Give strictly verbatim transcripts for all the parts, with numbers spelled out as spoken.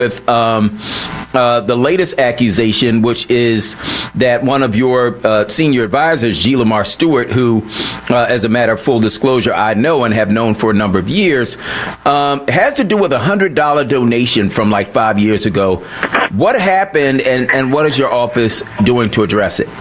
with um, uh, the latest accusation, which is that one of your uh, senior advisors, G. Lamar Stewart, who, uh, as a matter of full disclosure, I know and have known for a number of years, um, has to do with a one hundred dollars donation from like five years ago. What happened, and, and what is your office doing to address it?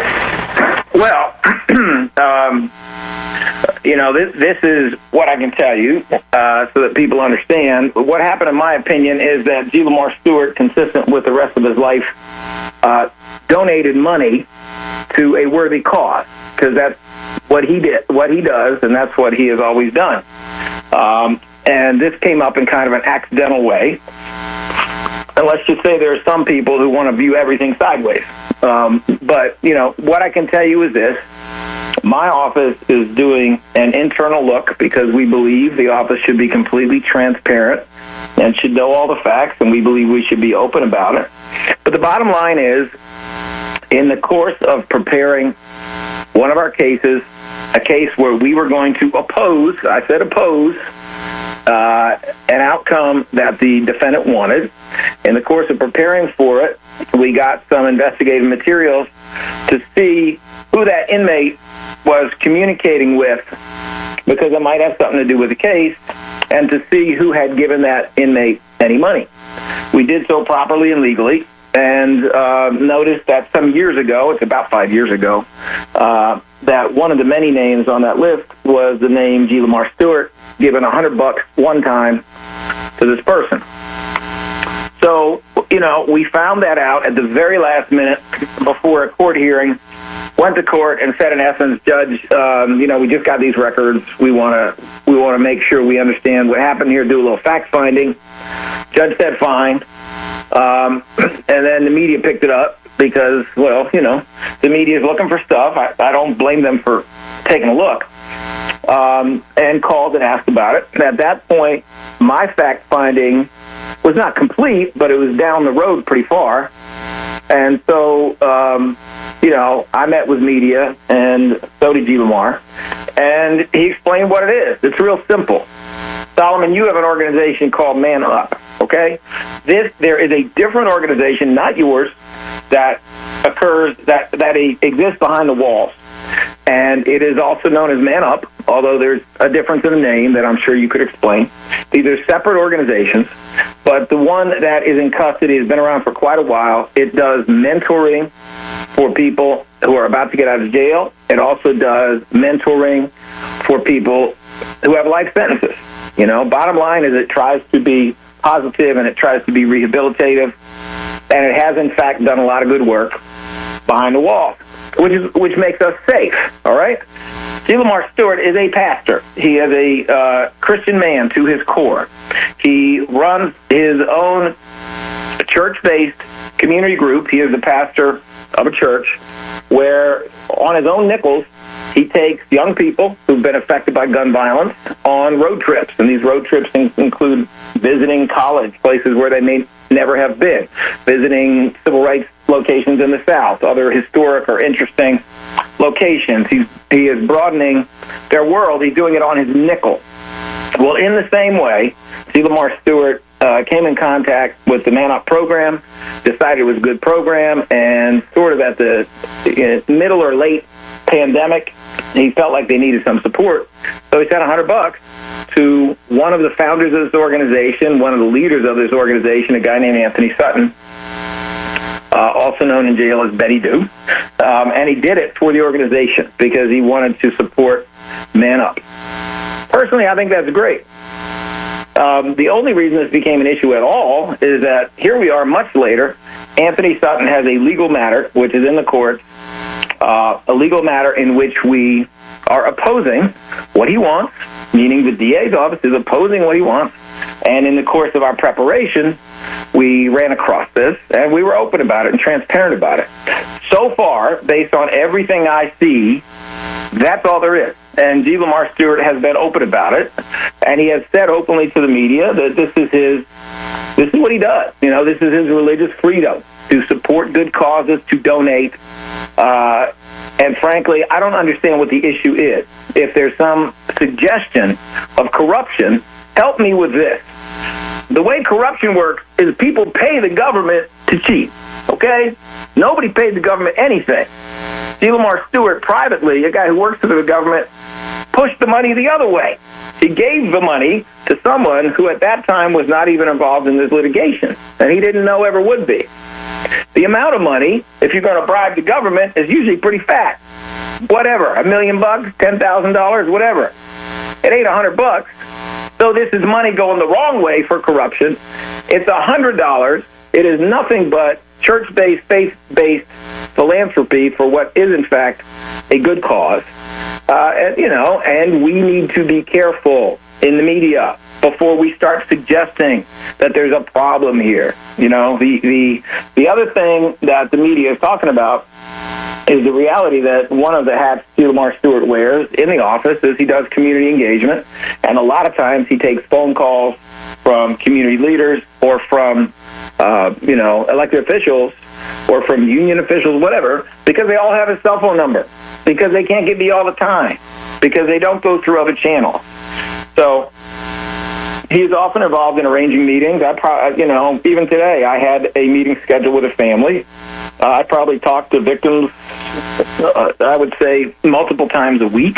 Well, um, you know, this this is what I can tell you uh, so that people understand. What happened, in my opinion, is that G. Lamar Stewart, consistent with the rest of his life, uh, donated money to a worthy cause, because that's what he did, what he does, and that's what he has always done. Um, and this came up in kind of an accidental way. And let's just say there are some people who want to view everything sideways. Um, but, you know, what I can tell you is this. My office is doing an internal look because we believe the office should be completely transparent and should know all the facts, and we believe we should be open about it. But the bottom line is, in the course of preparing one of our cases, a case where we were going to oppose, I said oppose, uh, an outcome that the defendant wanted. In the course of preparing for it, we got some investigative materials to see who that inmate was communicating with, because it might have something to do with the case, and to see who had given that inmate any money. We did so properly and legally, and uh, noticed that some years ago, it's about five years ago, uh, that one of the many names on that list was the name G. Lamar Stewart, given a hundred bucks one time to this person. So, you know, we found that out at the very last minute before a court hearing, went to court and said, in essence, Judge, um, you know, we just got these records. We want to we want to make sure we understand what happened here, do a little fact-finding. Judge said fine. Um, and then the media picked it up because, well, you know, the media is looking for stuff. I, I don't blame them for taking a look. Um, and called and asked about it. And at that point, my fact-finding was not complete, but it was down the road pretty far. And so, um, you know, I met with media, and so did G. Lamar, and he explained what it is. It's real simple. Solomon, you have an organization called Man Up, okay? This, there is a different organization, not yours, that occurs, that, that exists behind the walls. And it is also known as Man Up, although there's a difference in the name that I'm sure you could explain. These are separate organizations, but the one that is in custody has been around for quite a while. It does mentoring for people who are about to get out of jail. It also does mentoring for people who have life sentences. You know, bottom line is it tries to be positive and it tries to be rehabilitative, and it has, in fact, done a lot of good work behind the wall, which is which makes us safe, all right? G. Lamar Stewart is a pastor. He is a uh, Christian man to his core. He runs his own church-based community group. He is the pastor of a church where, on his own nickels, he takes young people who've been affected by gun violence on road trips. And these road trips include visiting college, places where they may never have been, visiting civil rights locations in the South, other historic or interesting locations. He's, he is broadening their world. He's doing it on his nickel. Well, in the same way, G. Lamar Stewart uh, came in contact with the Man Up program, decided it was a good program, and sort of at the you know, middle or late pandemic, he felt like they needed some support. So he sent a hundred bucks to one of the founders of this organization, one of the leaders of this organization, a guy named Anthony Sutton, uh, also known in jail as Betty Doo. Um, and he did it for the organization because he wanted to support Man Up. Personally, I think that's great. Um, the only reason this became an issue at all is that here we are much later. Anthony Sutton has a legal matter, which is in the courts, uh, a legal matter in which we are opposing what he wants, meaning the D A's office is opposing what he wants. And in the course of our preparation, we ran across this, and we were open about it and transparent about it. So far, based on everything I see, that's all there is. And G. Lamar Stewart has been open about it, and he has said openly to the media that this is his, this is what he does. You know, this is his religious freedom to support good causes, to donate. Uh, and frankly, I don't understand what the issue is. If there's some suggestion of corruption, help me with this. the way corruption works is people pay the government to cheat, okay? Nobody paid the government anything. G. Lamar Stewart, privately, a guy who works for the government, pushed the money the other way. He gave the money to someone who at that time was not even involved in this litigation, and he didn't know ever would be. The amount of money, if you're going to bribe the government, is usually pretty fat. Whatever, a million bucks, ten thousand dollars, whatever. It ain't a hundred bucks. So this is money going the wrong way for corruption. It's a hundred dollars. It is nothing but church-based, faith-based philanthropy for what is, in fact, a good cause. Uh, and, you know, and we need to be careful in the media before we start suggesting that there's a problem here. You know, the the the other thing that the media is talking about is the reality that one of the hats G. Lamar Stewart wears in the office is he does community engagement, and a lot of times he takes phone calls from community leaders or from, uh, you know, elected officials or from union officials, whatever, because they all have his cell phone number, because they can't get me all the time, because they don't go through other channels. So he is often involved in arranging meetings. I, pro- you know, even today I had a meeting scheduled with a family. Uh, I probably talk to victims, uh, I would say, multiple times a week.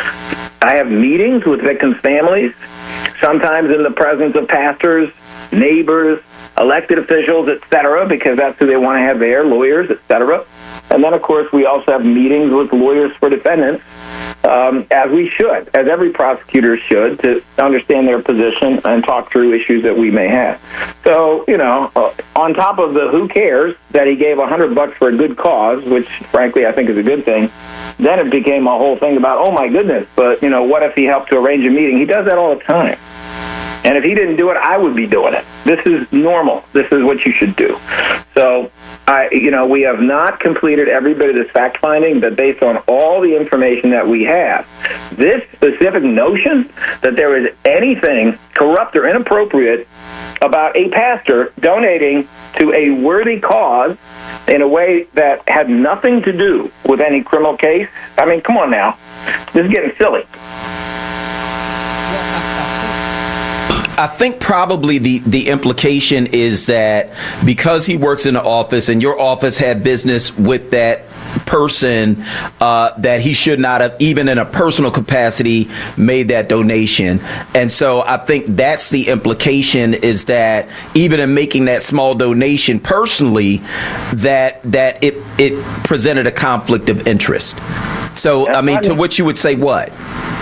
I have meetings with victims' families, sometimes in the presence of pastors, neighbors, elected officials, et cetera, because that's who they want to have there, lawyers, et cetera. And then, of course, we also have meetings with lawyers for defendants, um, as we should, as every prosecutor should, to understand their position and talk through issues that we may have. So, you know, uh, on top of the who cares that he gave a hundred bucks for a good cause, which, frankly, I think is a good thing, then it became a whole thing about, oh, my goodness, but, you know, what if he helped to arrange a meeting? He does that all the time. And if he didn't do it, I would be doing it. This is normal. This is what you should do. So, I, you know, we have not completed every bit of this fact-finding, but based on all the information that we have, this specific notion that there is anything corrupt or inappropriate about a pastor donating to a worthy cause in a way that had nothing to do with any criminal case, I mean, come on now. This is getting silly. I think probably the, the implication is that because he works in the office and your office had business with that person, uh, that he should not have, even in a personal capacity, made that donation. And so I think that's the implication, is that even in making that small donation personally, that that it it presented a conflict of interest. So, I mean, to which you would say what?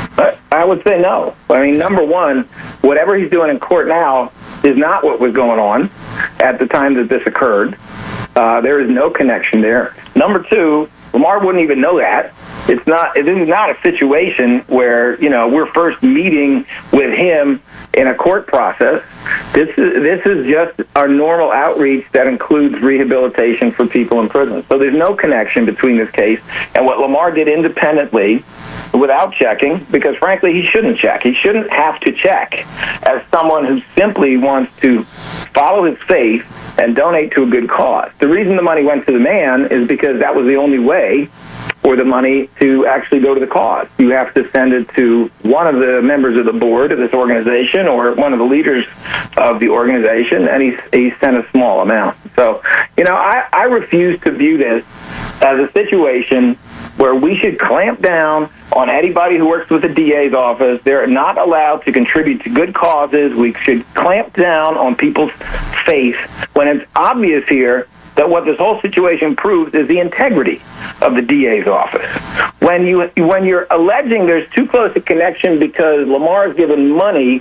I would say no. I mean, number one, whatever he's doing in court now is not what was going on at the time that this occurred. Uh, there is no connection there. Number two, Lamar wouldn't even know that. It's not. This is not a situation where, you know, we're first meeting with him in a court process. This is this is just our normal outreach that includes rehabilitation for people in prison. So there's no connection between this case and what Lamar did independently, without checking, because frankly he shouldn't check. He shouldn't have to check as someone who simply wants to follow his faith and donate to a good cause. The reason the money went to the man is because that was the only way for the money to actually go to the cause. You have to send it to one of the members of the board of this organization or one of the leaders of the organization, and he, he sent a small amount. So, you know, I, I refuse to view this as a situation where we should clamp down on anybody who works with the D A's office. They're not allowed to contribute to good causes. We should clamp down on people's faith when it's obvious here that what this whole situation proves is the integrity of the D A's office. When you when you're alleging there's too close a connection because Lamar's given money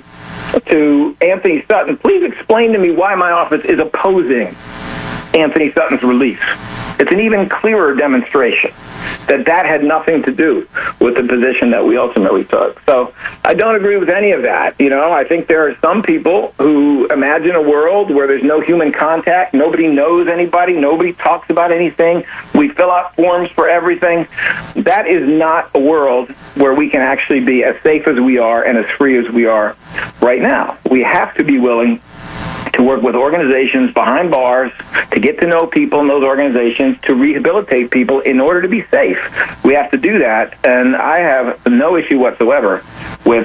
to Anthony Sutton, please explain to me why my office is opposing Anthony Sutton's release. It's an even clearer demonstration that that had nothing to do with the position that we ultimately took. So I don't agree with any of that. You know, I think there are some people who imagine a world where there's no human contact, nobody knows anybody, nobody talks about anything, we fill out forms for everything. That is not a world where we can actually be as safe as we are and as free as we are right now. We have to be willing to work with organizations behind bars, to get to know people in those organizations, to rehabilitate people in order to be safe. We have to do that, and I have no issue whatsoever with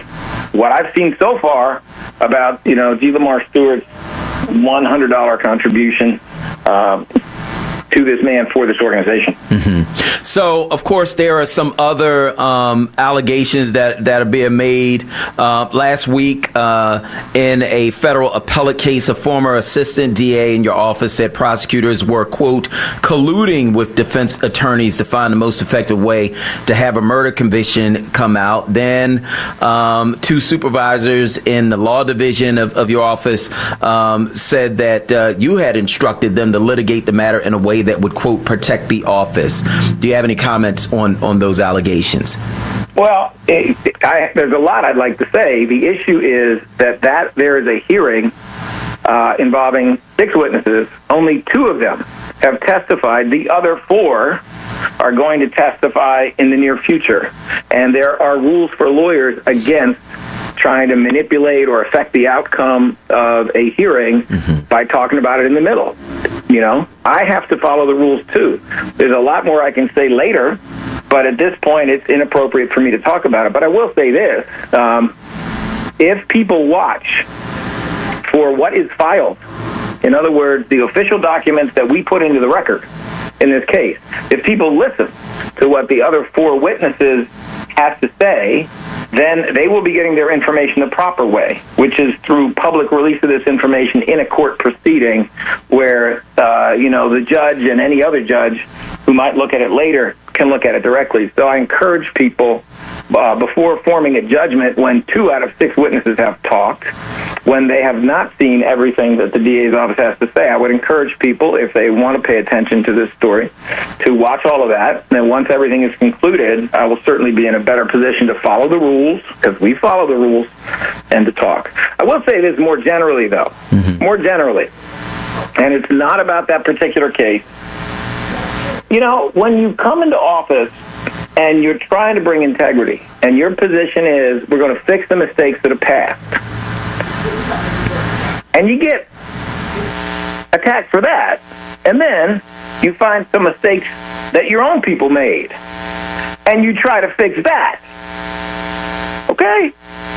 what I've seen so far about, you know, G. Lamar Stewart's one hundred dollars contribution uh, to this man for this organization. Mm-hmm. So, of course, there are some other um, allegations that, that are being made. Uh, last week, uh, in a federal appellate case, a former assistant D A in your office said prosecutors were, quote, colluding with defense attorneys to find the most effective way to have a murder conviction come out. Then um, two supervisors in the law division of, of your office um, said that uh, you had instructed them to litigate the matter in a way that would, quote, protect the office. Do you have any comments on, on those allegations? Well, it, I, there's a lot I'd like to say. The issue is that, that there is a hearing uh, involving six witnesses. Only two of them have testified. The other four are going to testify in the near future. And there are rules for lawyers against trying to manipulate or affect the outcome of a hearing mm-hmm. by talking about it in the middle. You know, I have to follow the rules, too. There's a lot more I can say later, but at this point, it's inappropriate for me to talk about it. But I will say this. Um, if people watch for what is filed, in other words, the official documents that we put into the record in this case, if people listen to what the other four witnesses have to say, then they will be getting their information the proper way, which is through public release of this information in a court proceeding where, uh, you know, the judge and any other judge who might look at it later can look at it directly. So I encourage people, uh, before forming a judgment, when two out of six witnesses have talked, when they have not seen everything that the D A's office has to say, I would encourage people, if they want to pay attention to this story, to watch all of that. And once everything is concluded, I will certainly be in a better position to follow the rules, because we follow the rules, and to talk. I will say this more generally, though, mm-hmm. more generally, and it's not about that particular case. You know, when you come into office and you're trying to bring integrity, and your position is, we're going to fix the mistakes that have passed, and you get attacked for that, and then you find some mistakes that your own people made, and you try to fix that. Okay?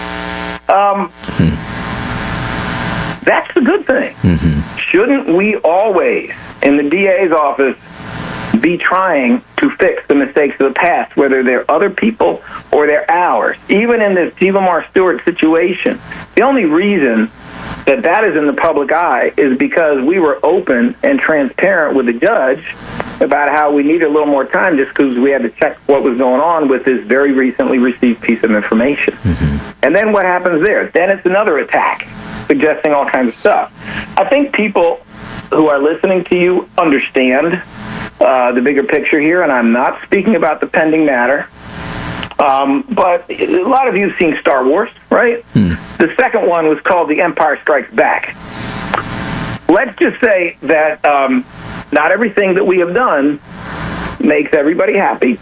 Um, mm-hmm. That's the good thing. Mm-hmm. Shouldn't we always, in the D A's office, be trying to fix the mistakes of the past, whether they're other people or they're ours? Even in this G. Lamar Stewart situation, the only reason that that is in the public eye is because we were open and transparent with the judge about how we needed a little more time just because we had to check what was going on with this very recently received piece of information. Mm-hmm. And then what happens there? Then it's another attack, suggesting all kinds of stuff. I think people who are listening to you understand uh, the bigger picture here, and I'm not speaking about the pending matter. Um, but a lot of you have seen Star Wars, right? Hmm. The second one was called The Empire Strikes Back. Let's just say that um, not everything that we have done makes everybody happy.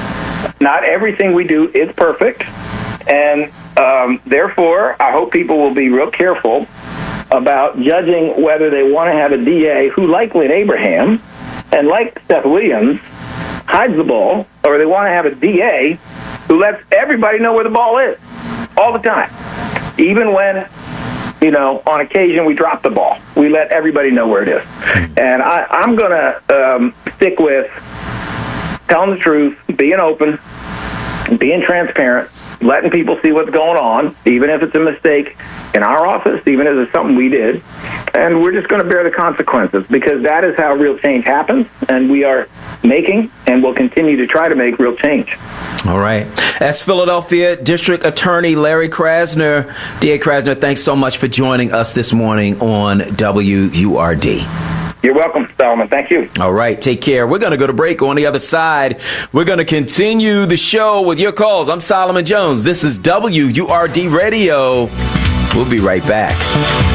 Not everything we do is perfect. And um, therefore, I hope people will be real careful about judging whether they want to have a D A who, like Lynn Abraham and like Seth Williams, hides the ball, or they want to have a D A who lets everybody know where the ball is all the time. Even when, you know, on occasion we drop the ball, we let everybody know where it is. And I, I'm going to um, stick with telling the truth, being open, being transparent, letting people see what's going on, even if it's a mistake in our office, even if it's something we did. And we're just going to bear the consequences, because that is how real change happens, and we are making and will continue to try to make real change. All right. That's Philadelphia District Attorney Larry Krasner. D A Krasner, thanks so much for joining us this morning on W U R D. You're welcome, Solomon. Thank you. All right. Take care. We're going to go to break. On the other side, we're going to continue the show with your calls. I'm Solomon Jones. This is W U R D Radio. We'll be right back.